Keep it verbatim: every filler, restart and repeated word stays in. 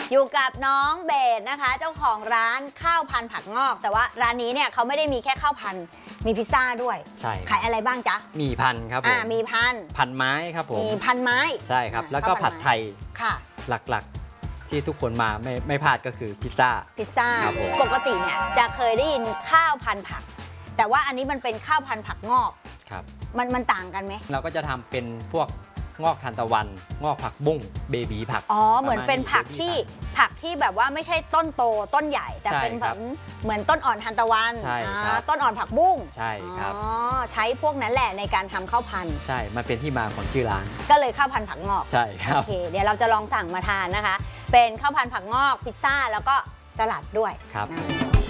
อยู่กับน้องเบสนะคะเจ้าของร้านข้าวพันผักงอกแต่ว่าร้านนี้เนี่ยเขาไม่ได้มีแค่ข้าวพันมีพิซซ่าด้วยใช่ขายอะไรบ้างจ๊ะมีพันครับผมอ่ามีพันพันไม้ครับผมมีพันไม้ใช่ครับแล้วก็ผัดไทยค่ะหลักๆที่ทุกคนมาไม่ไม่พลาดก็คือพิซซ่าพิซซ่าปกติเนี่ยจะเคยได้ยินข้าวพันผักแต่ว่าอันนี้มันเป็นข้าวพันผักงอกครับมันมันต่างกันไหมเราก็จะทำเป็นพวกงอกทานตะวันงอกผักบุ้งเบบีผักอ๋อเหมือนเป็นผักที่ผักที่แบบว่าไม่ใช่ต้นโตต้นใหญ่แต่เป็นแบบเหมือนต้นอ่อนทานตะวันใช่ครับต้นอ่อนผักบุ้งใช่ครับอ๋อใช้พวกนั้นแหละในการทำข้าวพันใช่มันเป็นที่มาของชื่อร้านก็เลยข้าวพันผักงอกใช่ครับโอเคเดี๋ยวเราจะลองสั่งมาทานนะคะเป็นข้าวพันผักงอกพิซซ่าแล้วก็สลัดด้วยครับ